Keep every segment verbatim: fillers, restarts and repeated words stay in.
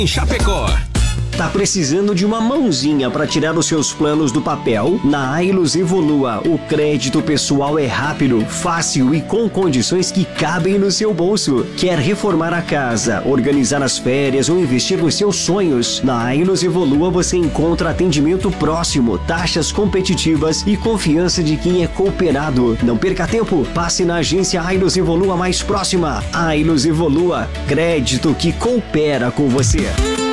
Em Chapecó. Tá precisando de uma mãozinha para tirar os seus planos do papel? Na Ailus Evolua, o crédito pessoal é rápido, fácil e com condições que cabem no seu bolso. Quer reformar a casa, organizar as férias ou investir nos seus sonhos? Na Ailus Evolua você encontra atendimento próximo, taxas competitivas e confiança de quem é cooperado. Não perca tempo, passe na agência Ailus Evolua mais próxima. Ailus Evolua, crédito que coopera com você.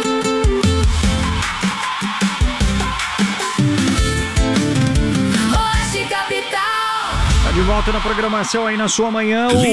De volta na programação aí na sua manhã. O...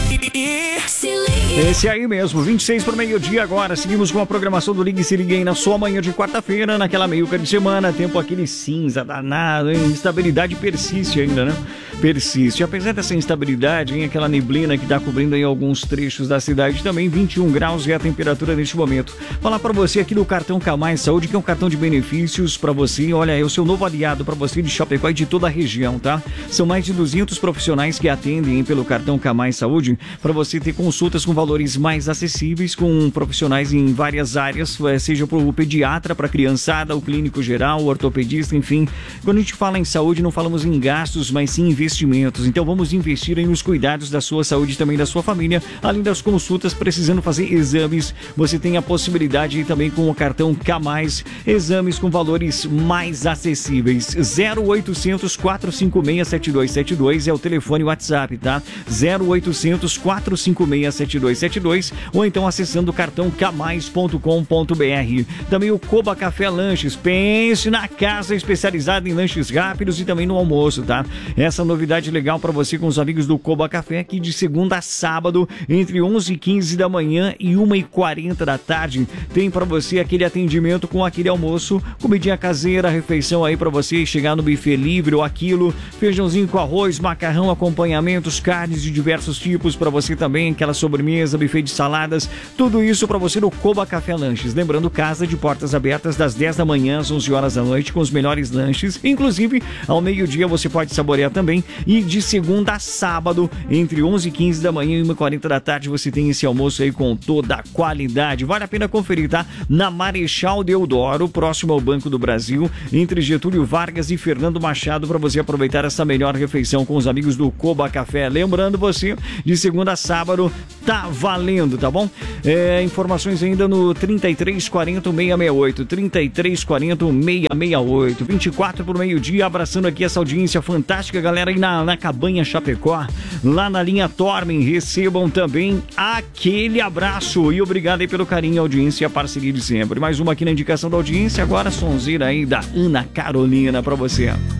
Esse aí mesmo, vinte e seis para o meio-dia agora. Seguimos com a programação do Ligue e Se Ligue aí na sua manhã de quarta-feira, naquela meiuca de semana. Tempo aquele cinza danado, hein? Instabilidade persiste ainda, né? Persiste. Apesar dessa instabilidade, hein? Aquela neblina que está cobrindo aí alguns trechos da cidade também, vinte e um graus é a temperatura neste momento. Falar para você aqui do cartão Camais Saúde, que é um cartão de benefícios para você. Olha, é o seu novo aliado para você de Chapecó e de toda a região, tá? São mais de duzentos profissionais que atendem hein, pelo cartão Camais Saúde para você ter consultas com valores mais acessíveis, com profissionais em várias áreas, seja para o pediatra, para a criançada, o clínico geral, o ortopedista, enfim. Quando a gente fala em saúde, não falamos em gastos, mas sim em investimentos. Então vamos investir nos cuidados da sua saúde e também da sua família. Além das consultas, precisando fazer exames, você tem a possibilidade também com o cartão Camais, exames com valores mais acessíveis. zero oitocentos, quatrocentos e cinquenta e seis, sete dois sete dois é o telefone WhatsApp, tá? zero oitocentos, quatrocentos e cinquenta e seis, sete dois sete dois ou então acessando cartão camais ponto com ponto br. Também o Coba Café Lanches. Pense na casa especializada em lanches rápidos e também no almoço, tá? Essa novidade legal para você com os amigos do Coba Café, aqui de segunda a sábado, entre onze e quinze da manhã e uma e quarenta da tarde. Tem para você aquele atendimento com aquele almoço, comidinha caseira, refeição aí para você chegar no buffet livre ou aquilo, feijãozinho com arroz, macarrão, acompanhamentos, carnes de diversos tipos para você também, aquela sobremesa, buffet de saladas, tudo isso para você no Coba Café Lanches. Lembrando, casa de portas abertas das dez da manhã às onze horas da noite com os melhores lanches, inclusive ao meio-dia você pode saborear também, e de segunda a sábado entre onze e quinze da manhã e uma e quarenta da tarde você tem esse almoço aí com toda a qualidade. Vale a pena conferir, tá? Na Marechal Deodoro, próximo ao Banco do Brasil, entre Getúlio Vargas e Fernando Machado, para você aproveitar essa melhor refeição com os amigos do Coba Café. Lembrando você, de segunda a sábado tá valendo, tá bom? É, informações ainda no trinta e três quarenta, seiscentos e sessenta e oito, trinta e três quarenta, seiscentos e sessenta e oito, vinte e quatro por meio-dia, abraçando aqui essa audiência fantástica, galera, aí na, na Cabanha Chapecó, lá na linha Tormen. Recebam também aquele abraço e obrigado aí pelo carinho, audiência e a parceria de sempre. Mais uma aqui na indicação da audiência, agora sonzeira aí da Ana Carolina pra você.